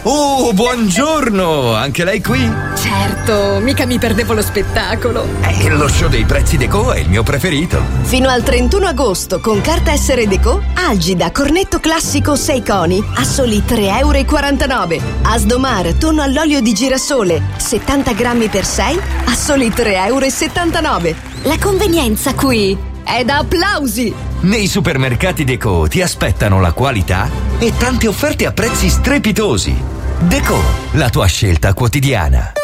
Oh, buongiorno! Anche lei qui? Certo, mica mi perdevo lo spettacolo. Lo show dei prezzi Deco è il mio preferito. Fino al 31 agosto con carta essere Deco, Algida Cornetto Classico 6 coni a soli 3,49 €. Asdomar tonno all'olio di girasole 70 grammi per 6 a soli 3,79 €. La convenienza qui è da applausi! Nei supermercati Deco ti aspettano la qualità e tante offerte a prezzi strepitosi. Deco, la tua scelta quotidiana.